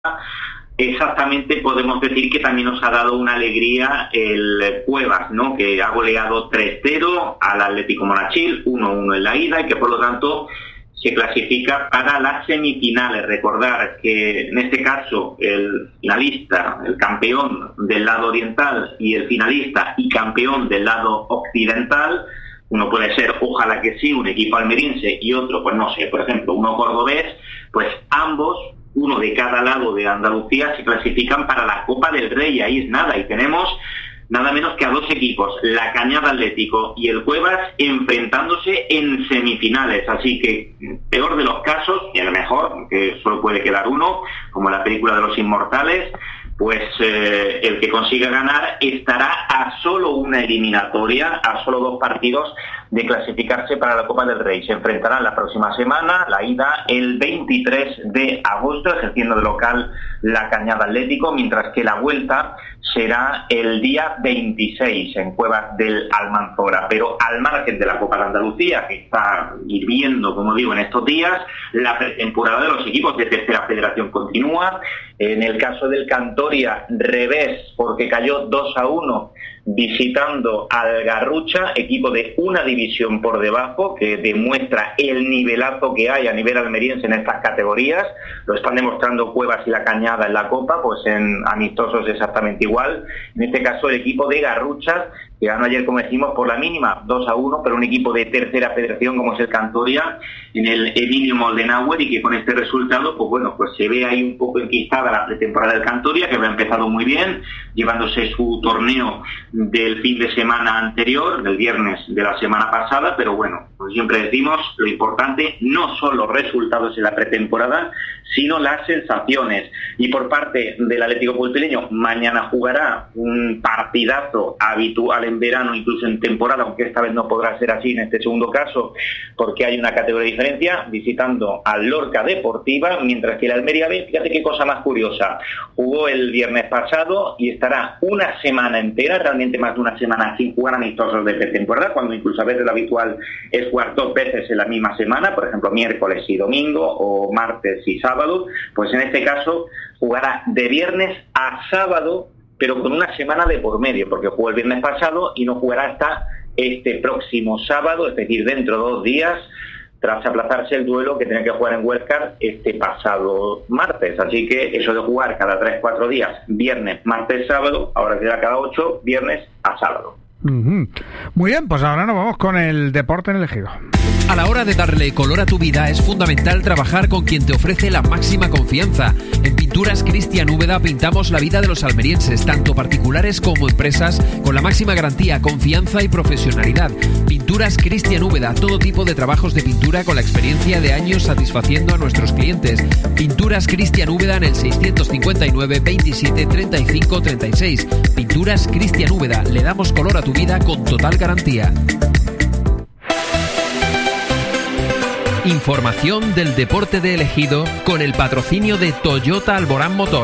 Exactamente, podemos decir que también nos ha dado una alegría el Cuevas, ¿no? Que ha goleado 3-0 al Atlético Monachil, 1-1 en la ida, y que por lo tanto se clasifica para las semifinales. Recordar que en este caso el finalista, el campeón del lado oriental, y el finalista y campeón del lado occidental, uno puede ser, ojalá que sí, un equipo almeriense y otro, pues no sé, por ejemplo, uno cordobés, pues ambos, uno de cada lado de Andalucía, se clasifican para la Copa del Rey. Ahí es nada, y tenemos nada menos que a dos equipos, la Cañada Atlético y el Cuevas, enfrentándose en semifinales. Así que, peor de los casos, y el mejor, que solo puede quedar uno, como la película de los Inmortales, pues el que consiga ganar estará a solo una eliminatoria, a solo 2 partidos de clasificarse para la Copa del Rey. Se enfrentarán la próxima semana, la ida el 23 de agosto, ejerciendo de local la Cañada Atlético, mientras que la vuelta será el día 26 en Cuevas del Almanzora. Pero al margen de la Copa de Andalucía, que está hirviendo, como digo, en estos días, la pretemporada de los equipos de tercera federación continúa. En el caso del Cantoria, revés, porque cayó 2-1 visitando al Garrucha, equipo de una división por debajo, que demuestra el nivelazo que hay a nivel almeriense en estas categorías. Lo están demostrando Cuevas y la Cañada en la Copa, pues en amistosos exactamente igual. En este caso el equipo de Garrucha, que ganó ayer, como decimos, por la mínima, 2-1, pero un equipo de tercera federación como es el Cantoria, en el Emilio Moldenauer, y que con este resultado, pues bueno, pues se ve ahí un poco enquistada la pretemporada del Cantoria, que había empezado muy bien, llevándose su torneo del fin de semana anterior, del viernes de la semana pasada, pero bueno, como siempre decimos, lo importante no son los resultados en la pretemporada, sino las sensaciones. Y por parte del Atlético Pulpileño, mañana jugará un partidazo habitual en verano, incluso en temporada, aunque esta vez no podrá ser así en este segundo caso, porque hay una categoría de diferencia, visitando al Lorca Deportiva, mientras que el Almería B, fíjate qué cosa más curiosa, jugó el viernes pasado y estará una semana entera, realmente más de una semana, sin jugar amistosos de pretemporada, cuando incluso a veces lo habitual es jugar 2 veces en la misma semana, por ejemplo miércoles y domingo, o martes y sábado. Pues en este caso jugará de viernes a sábado, pero con una semana de por medio, porque jugó el viernes pasado y no jugará hasta este próximo sábado, es decir, dentro de 2 días, tras aplazarse el duelo que tenía que jugar en Huesca este pasado martes. Así que eso de jugar cada 3-4 días, viernes, martes, sábado, ahora será cada 8, viernes a sábado. Muy bien, pues ahora nos vamos con el deporte en el Ejido. A la hora de darle color a tu vida es fundamental trabajar con quien te ofrece la máxima confianza. En Pinturas Cristian Úbeda pintamos la vida de los almerienses, tanto particulares como empresas, con la máxima garantía, confianza y profesionalidad. Pinturas Cristian Úbeda, todo tipo de trabajos de pintura con la experiencia de años satisfaciendo a nuestros clientes. Pinturas Cristian Úbeda en el 659 27 35 36. Pinturas Cristian Úbeda, le damos color a tu vida con total garantía. Información del deporte de El Ejido con el patrocinio de Toyota Alborán Motor.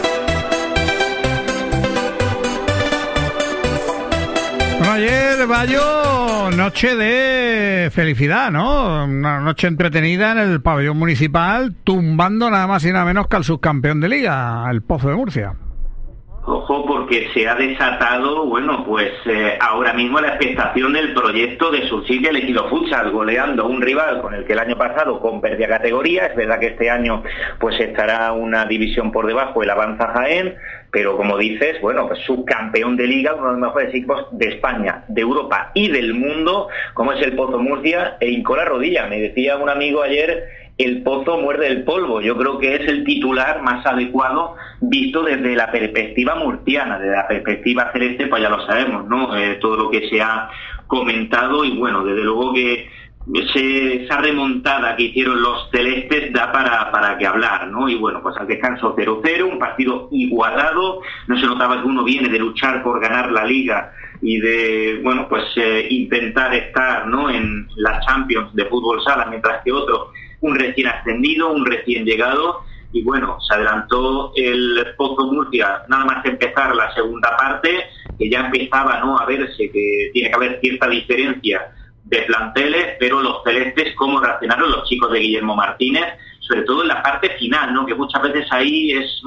Bueno, ayer, Bayo, noche de felicidad, ¿no? Una noche entretenida en el pabellón municipal, tumbando nada más y nada menos que al subcampeón de liga, el Pozo de Murcia. Ojo, porque se ha desatado, bueno, pues ahora mismo la expectación del proyecto de Subsidia El Ejido Futsal, goleando a un rival con el que el año pasado perdía categoría. Es verdad que este año pues estará una división por debajo, el Avanza Jaén, pero como dices, bueno, pues subcampeón de liga, uno de los mejores equipos de España, de Europa y del mundo, como es el Pozo Murcia, e hincó la rodilla. Me decía un amigo ayer, el Pozo muerde el polvo. Yo creo que es el titular más adecuado visto desde la perspectiva murciana. Desde la perspectiva celeste, pues ya lo sabemos, ¿no? Todo lo que se ha comentado, y bueno, desde luego que esa remontada que hicieron los celestes da para que hablar, ¿no? Y bueno, pues al descanso 0-0, un partido igualado, no se notaba que uno viene de luchar por ganar la liga y de, bueno, pues intentar estar, ¿no?, en la Champions de fútbol sala, mientras que otro, un recién ascendido, un recién llegado. Y bueno, se adelantó el Pozo Murcia nada más empezar la segunda parte, que ya empezaba, ¿no?, a verse que tiene que haber cierta diferencia de planteles, pero los celestes, cómo reaccionaron los chicos de Guillermo Martínez, sobre todo en la parte final, ¿no? Que muchas veces ahí es